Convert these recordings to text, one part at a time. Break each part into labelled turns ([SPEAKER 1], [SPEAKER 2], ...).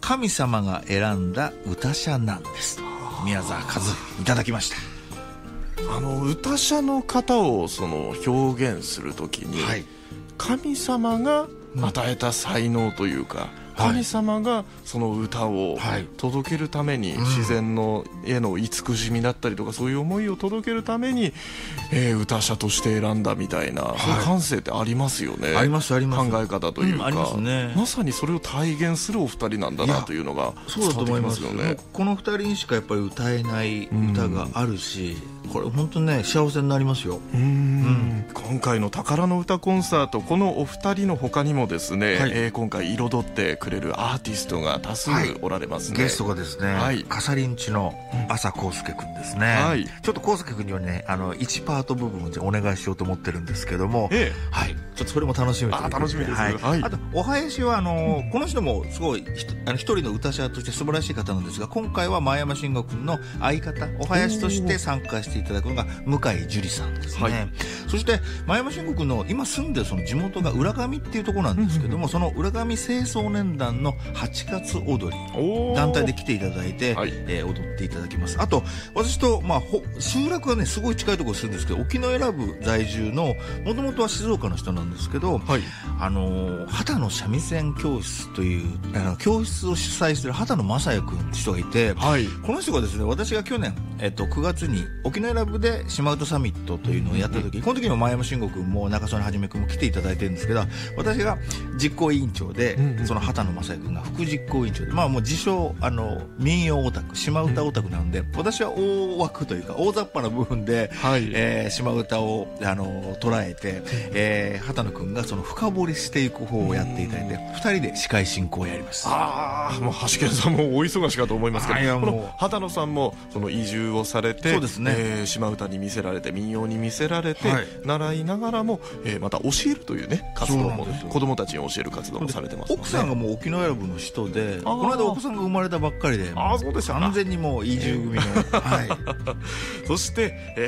[SPEAKER 1] 神様が選んだ歌者なんです。宮沢和文いただきました。
[SPEAKER 2] 歌者の方を表現するときに、神様が与えた才能というか、神様がその歌を届けるために、自然のへの慈しみだったりとか、そういう思いを届けるために、歌者として選んだみたいな、そういう感性ってありますよね。
[SPEAKER 1] ありますあります。
[SPEAKER 2] 考え方というか、
[SPEAKER 1] ありますね。
[SPEAKER 2] まさにそれを体現するお二人なんだなというのが伝わってきますよね。
[SPEAKER 1] この二人にしかやっぱり歌えない歌があるし、これ本当ね幸せになりますよ。
[SPEAKER 2] 今回の宝の歌コンサート、このお二人の他にもですね、今回彩ってくれるアーティストが多数おられますね。
[SPEAKER 1] ゲストがですね、カサリンチの朝康介くんですね。ちょっと康介くんにはね1パート部分をお願いしようと思ってるんですけども、ちょっとそれも楽しみということで。
[SPEAKER 2] 楽しみです。
[SPEAKER 1] あとお囃子はこの人もすごい一人の歌者として素晴らしい方なんですが、今回は前山慎吾くんの相方お囃子として参加していただくのが向井樹里さんですね。そして前山慎吾くんの今住んでるその地元が浦上っていうところなんですけども、その浦上清掃年団の8月踊り団体で来ていただいて、踊っていただきます。あと私と集落はねすごい近いところに住んでるんですけど、沖永良部在住のもともとは静岡の人なんですけど、畑野三味線教室という教室を主催している畑野正也君って人がいて、この人がですね、私が去年、9月に沖永良部で島唄サミットというのをやった時、この時にも前山慎吾君も中曽根はじめ君も来ていただいてるんですけど、私が実行委員長で、その畑野正也君が副実行委員長で、もう自称民謡オタク、島唄オタクなので、私は大枠というか大雑把な部分で、島唄を捉えて、畑野君がその深掘りしていく方をやっていただいて、2人で司会進行をやります。
[SPEAKER 2] もう橋健さんもお忙しかと思いますけど、この畑野さんもその移住をされて、そうですね、島唄に魅せられて民謡に魅せられて、習いながらも、また教えるというね活動も、子供たちに教える活動もされてますもんね。
[SPEAKER 1] 奥さんがもう沖永良部の人で、この間お子さんが生まれたばっかりで、
[SPEAKER 2] そうでしたか。
[SPEAKER 1] 完全にもう移住組の
[SPEAKER 2] そして、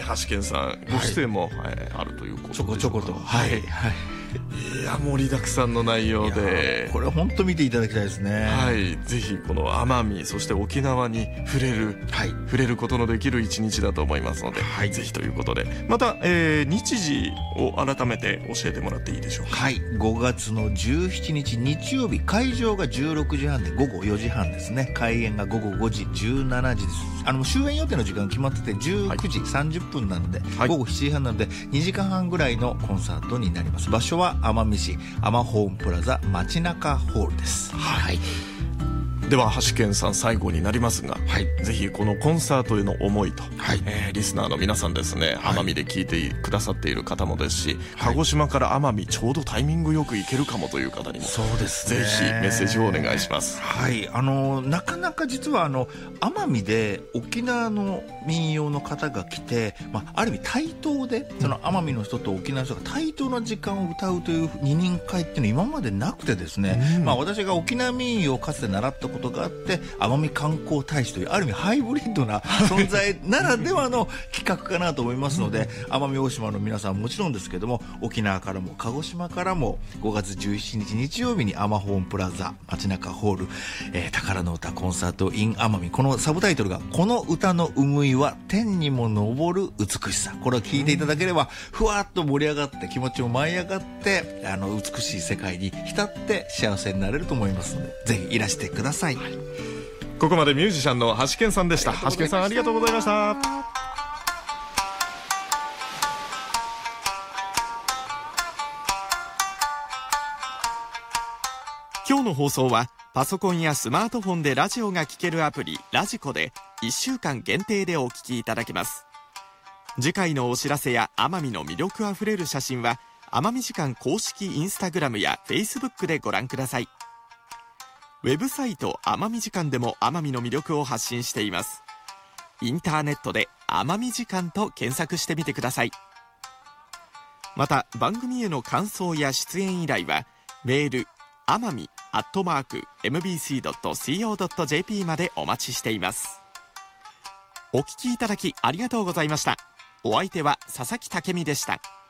[SPEAKER 2] 橋健さんご出演も、あるということで、
[SPEAKER 1] ちょこちょこと
[SPEAKER 2] いや盛りだくさんの内容で、
[SPEAKER 1] これ本当見ていただきたいですね。
[SPEAKER 2] ぜひこの奄美そして沖縄に触れることのできる一日だと思いますので、ぜひということで、また、日時を改めて教えてもらっていいでしょうか。
[SPEAKER 1] 5月の17日日曜日、会場が16時半で午後4時半ですね。開演が午後5時17時です。終演予定の時間決まってて19時30分なので、午後7時半なので2時間半ぐらいのコンサートになります。場所は奄美市アマホームプラザ街中ホールです。
[SPEAKER 2] では橋健さん、最後になりますが、ぜひこのコンサートへの思いと、リスナーの皆さんですね、奄美で聞いてくださっている方もですし、鹿児島から奄美ちょうどタイミングよく行けるかもという方にも、
[SPEAKER 1] そうですね、
[SPEAKER 2] ぜひメッセージをお願いします。
[SPEAKER 1] なかなか実は奄美で沖縄の民謡の方が来て、ある意味対等で、その奄美の人と沖縄の人が対等な時間を歌うという二人会っていうのは今までなくてですね、私が沖縄民謡をかつて習ったことがあって、奄美観光大使というある意味ハイブリッドな存在ならではの企画かなと思いますので、奄美大島の皆さんもちろんですけども、沖縄からも鹿児島からも5月17日日曜日にアマホームプラザ街中ホール、宝の歌コンサート in 奄美、このサブタイトルがこの歌のうむいは天にも昇る美しさ。これを聞いていただければふわっと盛り上がって気持ちも舞い上がって、美しい世界に浸って幸せになれると思いますので、ぜひいらしてください。
[SPEAKER 2] ここまでミュージシャンの橋健さんでした。橋健さん、ありがとうございました。今日の放送はパソコンやスマートフォンでラジオが聴けるアプリラジコで1週間限定でお聴きいただけます。次回のお知らせや奄美の魅力あふれる写真は奄美時間公式インスタグラムやフェイスブックでご覧ください。ウェブサイト奄美時間でも奄美の魅力を発信しています。インターネットで奄美時間と検索してみてください。また番組への感想や出演依頼はメールamami@mbc.co.jp までお待ちしています。お聞きいただきありがとうございました。お相手は佐々木武美でした。